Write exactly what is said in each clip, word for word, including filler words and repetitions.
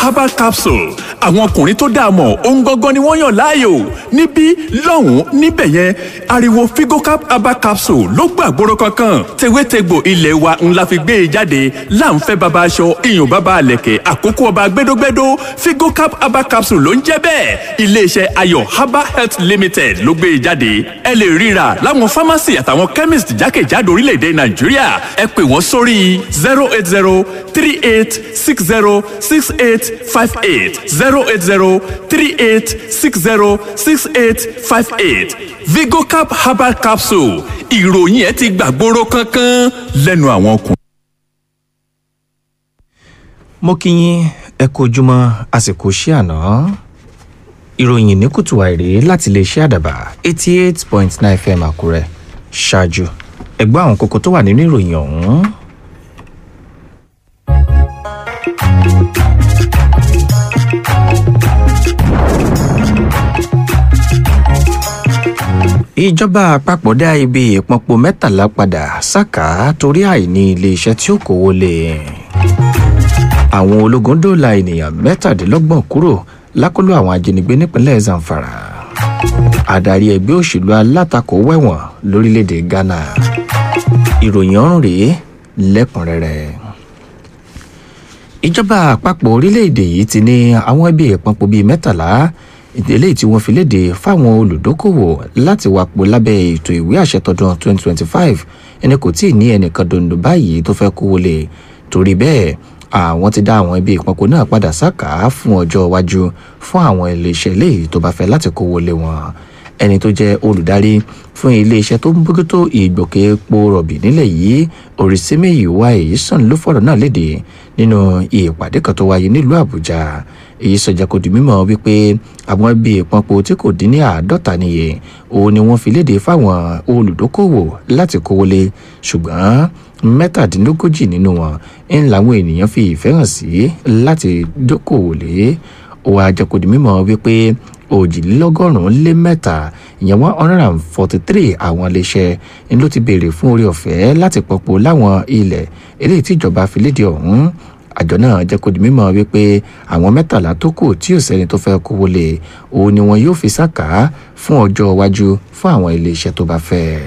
herbal capsule àwọn ọkùnrin tó dáa mọ̀ ohun gangan ni wọ́n yàn láàyò níbí lọ́hùn-ún níbẹ̀ yẹn ariwo figocap herbal capsule ló gbàgbóró kankan tewétegbò ilé wa ńlá fi gbé e jáde láǹfẹ́ baba aṣọ iyùn baba àlẹ̀kẹ̀ àkókò ọba gbẹdógbẹdó figocap herbal capsule ló ń jẹ́ bẹ́ẹ̀ iléeṣẹ́ ayọ̀ herbal health limited ló gbé e jáde ẹ lè ríra láwọn pharmacy àtàwọn chemist jákèjádò orílẹ̀-èdè nàìjíríà ẹ pè wọ́n sórí zero eight zero three eight six zero six eight five eight zero eight zero three eight six zero six eight five eight vigocap herbal capsule ìròyìn ẹ ti gbàgbóró kankan lẹ́nu àwọn ọkùnrin. mo kí yín ẹ kú ojúmọ́ àsìkò iṣẹ́ àná ìròyìn ní kùtù àìrè láti lè ṣe àdàbà eighty eight point nine fm àkúrẹ́ ṣáájú ẹgbẹ́ àwọn kókó tó wà nínú ìròyìn ọ̀hún. ìjọba àpapọ̀ dá ibi ìpọnpọ mẹ́tàlá padà sákà torí àìní iléeṣẹ́ tí ó kówó lé àwọn ológun dóòlà ènìyàn mẹ́tàdínlọ́gbọ̀n kúrò lákòlò àwọn ajínigbé nípínlẹ̀ zamfara adarí ẹgbẹ́ òṣèlú alátakò wẹ̀wọ̀n lórílẹ̀‐èdè ghana ìròyìn ọ̀run rèé lẹ́kùnrẹ́rẹ́ ìjọba àpapọ̀ orílẹ̀‐èdè yìí ti ní àwọn ibi ìpọnpọ bíi mẹ́tàlá ìdílé tí wọ́n fi léde fáwọn olùdókòwò láti wàpò lábẹ́ ètò ìwé àṣẹ tọdún twenty twenty-five ẹni kò tíì ní ẹnìkan dòndò báyìí tó fẹ́ kówó lé torí bẹ́ẹ̀ àwọn ti dá àwọn ibi ìpọnpọ náà padà sákà fún ọjọ́ iwájú fún àwọn iléeṣẹ́ eléyìí tó bá fẹ́ láti kówó lé wọn ẹni tó jẹ́ olùdarí fún iléeṣẹ́ tó ń bójútó ìgbòkè epo rọ̀bì nílẹ̀ yìí Orísìmẹ́yì wá èyí sàn ló fọ̀rọ̀ náà léde nínú ìpàdé kan tó wáyé nílùú Àbújá èyí sọ jẹ́ kó di mímọ̀ wípé àwọn ibi ìpọnpọ tí kò dín ní àádọ́ta nìyẹn òun ni wọ́n fi léde fáwọn olùdókòwò láti kówó lé ṣùgbọ́n mẹ́tàdínlógójì nínú wọn ń làwọn ènìyàn fi ìfẹ́ hàn sí láti dókòwò lé ó wá jẹ́ kó di mímọ̀ wípé òjìlélọ́gọ́rùn-ún lé mẹ́ta ìyẹn one hundred and forty three àwọn iléeṣẹ́ ni ló ti béèrè fún orí ọ̀fẹ́ láti pọ̀pọ̀ láwọn ilẹ̀ eléyìí tí ìjọba fi léde ọ̀hún àjọ náà jẹ́ kó di mímọ̀ wípé àwọn mẹ́tàlá tó kù tí ò sẹ́ni tó fẹ́ kówó lé òun ni wọn yóò fi sákà fún ọjọ́ iwájú fún àwọn iléeṣẹ́ tó bá fẹ́.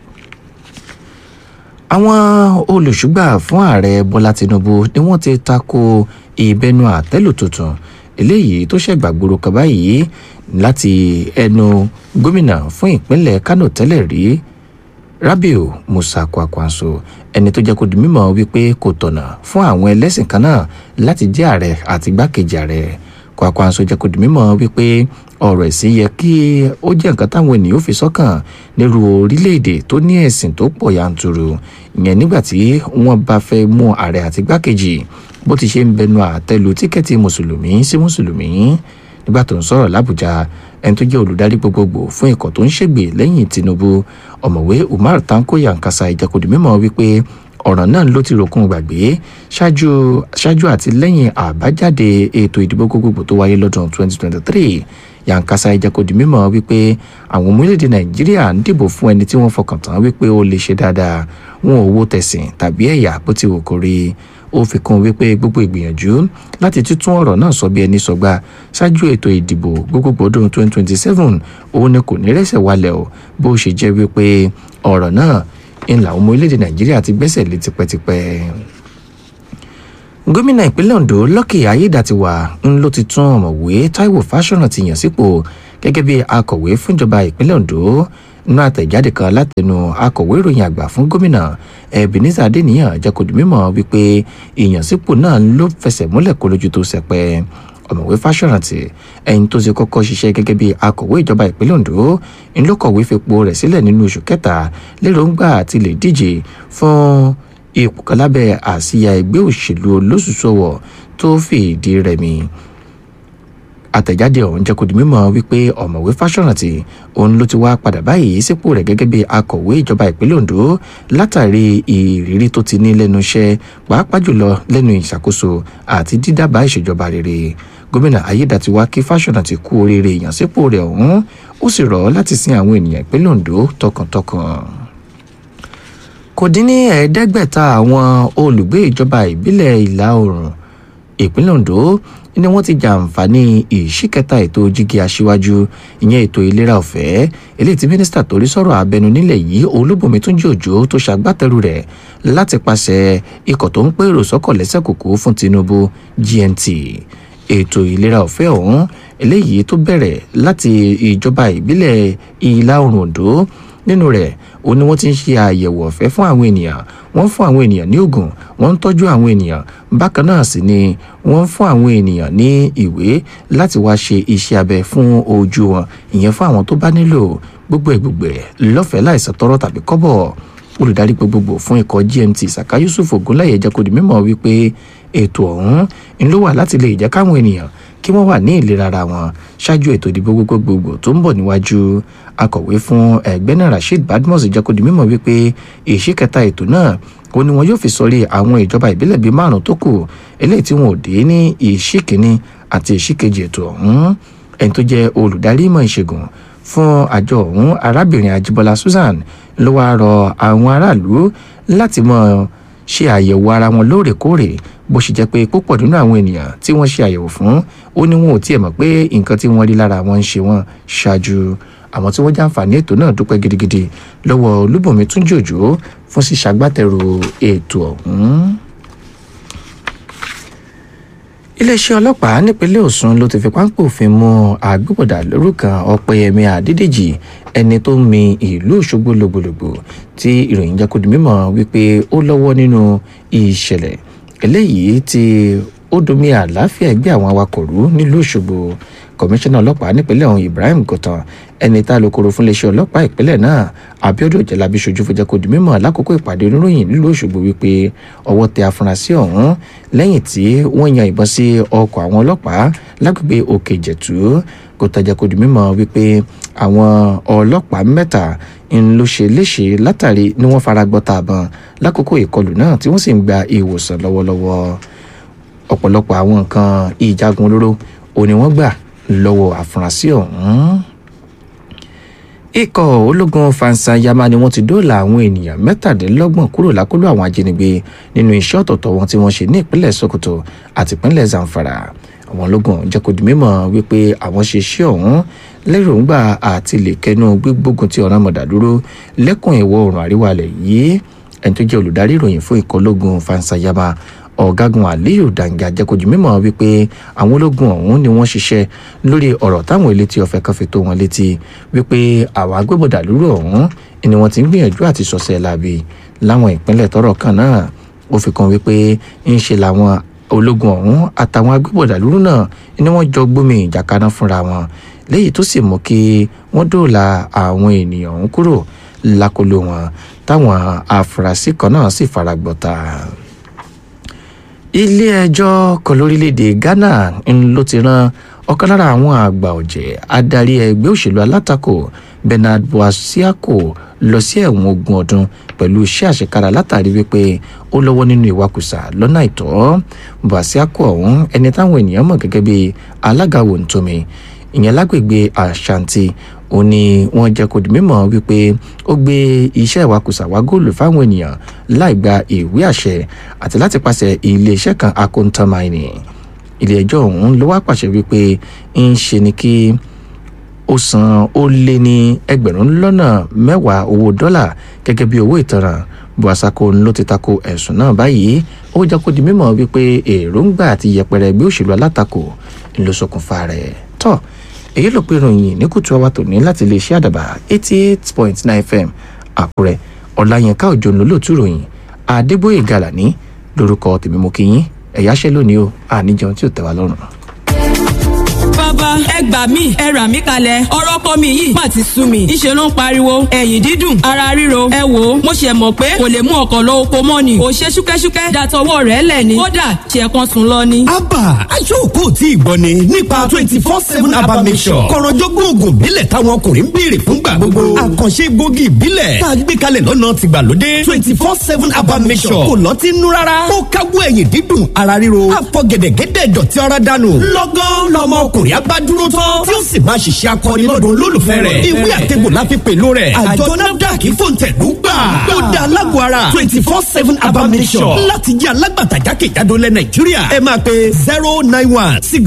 àwọn olùṣúgbà fún ààrẹ Bọ́lá Tinubu ni wọ́n ti tako ìbẹnu àtẹ́lù tuntun eléyìí tó ṣẹ̀gbàgbóró kan báyìí láti ẹnu gómìnà fún ìpínlẹ̀ Kánò tẹ́lẹ̀ rí Rabiu Musa Kwankwaso ẹni tó jẹ́ kó di mímọ̀ wípé kò tọ̀nà fún àwọn ẹlẹ́sìn kan náà láti jẹ́ ààrẹ àti igbákejì ààrẹ Kwankwaso jẹ́ kó di mímọ̀ wípé ọ̀rọ̀ ẹ̀sìn yẹ kí ó jẹ́ nǹkan táwọn ènìyàn fi sọ́kàn nírú orílẹ̀-èdè tó ní ẹ̀sìn tó pọ̀ yanturu ìyẹn nígbà tí wọ́n bá fẹ́ mú ààrẹ àti igbákejì bó ti ṣe ń bẹnu àtẹ́lu tíkẹ́ẹ̀tì mùsùlùmí sí mùsùlùmí nígbà tó ń sọ̀rọ̀ l'Àbújá ẹni tó jẹ́ olùdarí gbogbogbò fún ikọ̀ tó ń ṣègbè lẹ́yìn Tinubu ọ̀mọ̀wé Umar Tanko Yankasa ìjẹ́kọ̀dì mímọ̀ wípé ọ̀ràn náà ló ti ròkun gbàgbé ṣáájú ṣáájú àti lẹ́yìn àbájáde ètò ìdìbò gbogbogbò tó wáyé lọ́dún twenty twenty-three Yankasa ìjẹ́kọ̀dì mímọ̀ wípé àwọn ọmọ orílẹ̀-èdè Nàìjíríà ń dìbò fún ẹni tí wọ́n fọkàn tán wípé ó lè ṣe dáadáa wọn ò wo tẹ̀sìn tàbí ẹ̀yà bó ti wù kó rí ó fi kún wípé gbogbo ìgbìyànjú láti títún ọ̀rọ̀ náà sọ bí ẹni sọgbà ṣáájú ètò ìdìbò gbogbogbò ọdún twenty twenty-seven òun ni kò ní rẹ́sẹ̀ wálẹ̀ o bó ṣe jẹ́ wípé ọ̀rọ̀ náà ń làwọn ọmọ orílẹ̀-èdè Nàìjíríà ti gbẹ́sẹ̀ lé tipẹ́tipẹ́. gómìnà ìpínlẹ̀ Ondo Lucky Ayédàtiwà ń ló ti tún ọ̀mọ̀wé Táíwò Fáṣọ̀rántì yàn sípò gẹ́gẹ́ bí akọ̀wé fúnjọba ìpínlẹ̀ Ondo nínú àtẹ̀jáde kan látẹnu akọ̀wé ìròyìn àgbà fún gómìnà Ebenezer Adéníyàn jẹ́ kó di mímọ̀ wípé ìyànsípò náà ló fẹsẹ̀ múlẹ̀ kó lójú tó sẹpẹ́ ọ̀mọ̀wé Fáṣọ̀rántì ẹni tó ti kọ́kọ́ ṣiṣẹ́ gẹ́gẹ́ bí akọ̀wé ìjọba ìpínlẹ̀ Ondo ń ló kọ̀wé fipò rẹ̀ sílẹ̀ nínú oṣù kẹta lérògbà àti lè díje fún ipò kan lábẹ́ àsíá ẹgbẹ́ òṣèlú olóṣùṣọwọ̀ tó fìdí rẹmi àtẹ̀jáde ọ̀hún jẹ́ kó di mímọ̀ wípé ọ̀mọ̀wé Fáṣọ̀rántì òun ló ti wá padà báyìí sípò rẹ̀ gẹ́gẹ́ bí akọ̀wé ìjọba ìpínlẹ̀ Ondo látàrí ìrírí tó ti ní lẹ́nu iṣẹ́ pàápàá jùlọ lẹ́nu ìṣàkóso àti dídábàá ìṣèjọba rere gómìnà Ayédàtiwà kí Fáṣọ̀rántì kú oríire ìyànsípò rẹ̀ ọ̀hún ó sì rọ̀ ọ́ láti sin àwọn ènìyàn ìpínlẹ̀ Ondo tọkàntọkàn. kò dín ní ẹ̀ẹ́dẹ́gbẹ̀ta àwọn olùgbé ìjọba ìbílẹ̀ ìlà oòrùn ìpínlẹ̀ Ondo ni wọ́n ti jàǹfààní ìṣíkẹta ètò jígí aṣíwájú ìyẹn ètò ìlera ọ̀fẹ́ eléyìí tí mínísítà torí sọ̀rọ̀ abẹnú nílẹ̀ yìí Olúbùnmi Túnjí Òjó tó ṣagbátẹrù rẹ̀ láti pàṣẹ ikọ̀ tó ń pèrò sọ́kọ̀ lẹ́sẹ̀ kòkó fún Tinubu G N T. ètò ìlera ọ̀fẹ́ ọ̀hún eléyìí tó bẹ̀rẹ̀ láti ìjọba ìbílẹ̀ ìlà oòrùn Ondo nínú rẹ̀ ó ní wọ́n ti ń ṣe àyẹ̀wò ọ̀fẹ́ fún àwọn ènìyàn wọ́n ń fún àwọn ènìyàn ní oògùn wọ́n ń tọ́jú àwọn ènìyàn bákan náà sì ni wọ́n ń fún àwọn ènìyàn ní ìwé láti wá ṣe iṣẹ́ abẹ fún ojú wọn ìyẹn fún àwọn tó bá nílò gbogbo ẹ̀gbùgbẹ̀ lọ́fẹ̀ẹ́ láìsan tọrọ tàbí kọ́bọ̀. olùdarí gbogbogbò fún ikọ̀ G M T Saka Yusuf Ogunláyé jẹ́ kó di mímọ̀ wípé ètò ọ̀hún ń ló wà láti lè jẹ́ káwọn ènìyàn kí wọ́n wà ní ìlera ara wọn ṣáájú ètò ìdìbò gbogbogbò tó ń bọ̀ níwájú. akọ̀wé fún ẹgbẹ́ náà Rasheed Badmus jẹ́ kó di mímọ̀ wípé ìṣíkẹta ètò náà ó ní wọn yóò fi sọrí àwọn ìjọba ìbílẹ̀ bíi márùn-ún tó kù eléyìí tí wọn ò dé ní ìṣíkíní àti ìṣíkejì ètò ọ̀hún. ẹni tó jẹ́ olùdarí ìmọ̀ ìṣègùn fún àjọ ọ̀hún arábìnrin Ajíbọ́lá Susan ló wáá rọ àwọn aráàlú láti mọ̀ ṣe àyẹ̀wò ara wọn lóòrèkóòrè bó ṣe jẹ́ pé púpọ̀ nínú àwọn ènìyàn tí wọ́n ṣe àyẹ̀wò fún ó ní wọn ò tiẹ̀ mọ̀ pé nǹkan tí wọ́n rí lára wọn ń ṣe wọn ṣáájú. àwọn tí wọ́n jàǹfààní ètò náà dúpẹ́ gidigidi lọ́wọ́ Olúbùnmi Túnjí Òjó fún ṣíṣàgbátẹrù ètò ọ̀hún. iléeṣẹ́ ọlọ́pàá nípínlẹ̀ Ọ̀ṣun ló ti fi páńpẹ́ òfin mú agbébọ̀dà lórúkọ Ọpẹ́yẹmí Adédèjì ẹni tó ń mi ìlú Òṣogbo lògbòlògbò tí ìròyìn jẹ́ kó di mímọ̀ wípé ó lọ́wọ́ nínú ìṣẹ̀lẹ̀ eléyìí tí ó domi àlàáfíà ẹgbẹ́ àwọn awakọ̀ rú nílùú Òṣogbo. kọmíṣánná ọlọ́pàá nípínlẹ̀ ọ̀hún Ibrahim Gọ̀tàn ẹni tá lókòrò fún iléeṣẹ́ ọlọ́pàá ìpínlẹ̀ náà Abíọ́dún Jẹ̀lábí ṣojú fún jẹ́ kó di mímọ̀ lákòókò ìpàdé oníròyìn nílùú Òṣogbo wípé ọwọ́ tẹ afurasí ọ̀hún lẹ́yìn tí wọ́n yan ìbọn sí ọkọ̀ àwọn ọlọ́pàá lágbègbè Òkè Ìjẹ̀tú. Gọ̀tàn jẹ́ kó di mímọ̀ wípé àwọn ọlọ́pàá mẹ́ta ń ló ṣe léṣe látàrí ni wọ́n fara gbọ́ta àbọ̀n lákòókò ìkọlù náà tí wọ́n sì ń gba ìwòsàn lọ́wọ́lọ́wọ́. ọ̀pọ̀lọpọ̀ àwọn nǹkan ìjagun olóró òní wọ́n gbà lọ́wọ́ àfúrásì ọ̀hún. ikọ̀ ológun Fansanyama ni wọ́n ti dóòlà àwọn ènìyàn mẹ́tàdínlọ́gbọ̀n kúrò lákọlò àwọn ajínigbé nínú iṣẹ́ ọ̀tọ̀ọ̀tọ̀ wọn tí wọ́n ṣe ní ìpínlẹ̀ Sokoto àti ìpínlẹ̀ Zamfara. àwọn ológun jẹ́ kó di mímọ̀ wípé àwọn ṣe iṣẹ́ ọ̀hún lérògbà àti lè kẹnu gbígbógun ti ọ̀ràn mọ̀dàdúró lẹ́kùn ìwọ̀ oòrùn àríwá ilẹ̀ yìí. ẹni tó jẹ́ olùdarí ìròyìn fún ikọ̀ ológun Fansanyama ọ̀gágun Aliyu Danga jẹ́ kó di mímọ̀ wípé àwọn ológun ọ̀hún ni wọ́n ṣiṣẹ́ lórí ọ̀rọ̀ táwọn elétí ọ̀fẹ́ kan fi tó wọn létí wípé àwọn agbébọ̀dà lúrú ọ̀hún ni wọ́n ti ń gbìyànjú àti ṣọṣẹ́ láabi láwọn ìpínlẹ̀ tọ́rọ̀ kan náà. ó fi kàn wípé ń ṣe làwọn ológun ọ̀hún àtàwọn agbébọ̀dà lúrú náà ni wọ́n jọ gbómi ìjà kaná fúnra wọn léyìí tó sì mú kí wọ́n dóòlà àwọn ènìyàn ọ̀hún kúrò lákòlò wọn táwọn afurasí kan náà sì fara gbọ́ta. ilé-ẹjọ́ kan lórílẹ̀‐èdè Ghana ń ló ti rán ọ̀kan lára àwọn àgbà ọ̀jẹ̀ adarí ẹgbẹ́ òṣèlú alátakò Bernard Boasiako lọ sí ẹ̀wọ̀n ogún ọdún pẹ̀lú iṣẹ́ àṣekára látàrí wípé ó lọ́wọ́ nínú ìwakùsà lọ́nà àìtọ́. Boasiako ọ̀hún ẹni táwọn ènìyàn mọ̀ gẹ́gẹ́ bí alága wòǹtòmí ìyẹn lágbègbè Ashanti ó ní wọ́n jẹ́ kó di mímọ̀ wípé ó gbé iṣẹ́ ìwakùsà wá góòlù fáwọn ènìyàn láì gba ìwé àṣẹ àti láti pàṣẹ iléeṣẹ́ kan Akonta Mining. ilé-ẹjọ́ ọ̀hún ló wá pàṣẹ wípé ń ṣe ni kí ó san ó lé ní ẹgbẹ̀rún lọ́nà mẹ́wàá owó dọ́là gẹ́gẹ́ bí owó ìtanràn. Boasiako ló ti tako ẹ̀sùn náà báyìí ó jẹ́ kó di mímọ̀ wípé èròǹgbà àti yẹpẹrẹ ẹgbẹ́ òṣèlú alátakò ló ṣokùnfà rẹ̀. tọ́ èyí ló pé ìròyìn ní kùtù àwa tòní láti lè ṣe àdàbà eighty eight point nine F M Àkúrẹ́. Ọláyínká Òjó ló lóòtú ìròyìn Adébóyè Gàlàní lórúkọ tèmi mo kí yín ẹ̀yáṣẹ́ lónìí o àníjẹun tí ò tẹ́ wa lọ́rùn. bàbá ẹ gbà mí ẹ rà mí kalẹ̀ ọ̀rọ̀ ọkọ mi yìí má ti sú mi ìṣe ló ń pariwo ẹ̀yìn dídùn ara ríro ẹ wò ó mo ṣe mọ̀ pé kò lè mú ọkọ̀ lọ oko mọ́ ni ò ṣe ṣúkẹ́ṣúkẹ́ dàtọwọ́ rẹ̀ lẹ̀ ni kódà ṣe kan sùn lọ ni. abba aṣọ́kò tí ìgbọ́ ni nípa twenty four seven abba mission kọ̀rọ̀jọ́gbọ́n oògùn ìbílẹ̀ táwọn ọkùnrin ń béèrè fúngbà gbogbo àkànṣe egbògi ìbílẹ̀ tá a gbé kalẹ̀ lọ́nà tìgbàlódé twenty four seven abba mission kò lọ́tí nú rárá ó káwọ́ ẹ̀yìn dídùn ara ríro àfọ̀gẹ̀dẹ̀gẹ̀dẹ̀ dọ̀tí ara dànù lọ́gán lọ́mọ ọkùnrin tara bá dúró tán tí ó sì máa ṣiṣẹ́ akọni lọ́dọ̀ olólùfẹ́ rẹ̀. ìwé àtẹ̀gbò la fi pèlò rẹ̀. àjọ nafdac fòǹtẹ̀lú gbà. ó da alágọ̀ ara twenty four seven herbal mixture láti jẹ́ alágbàtà jákèjádò lẹ́ Nàìjíríà. ẹ máa pe zero nine one six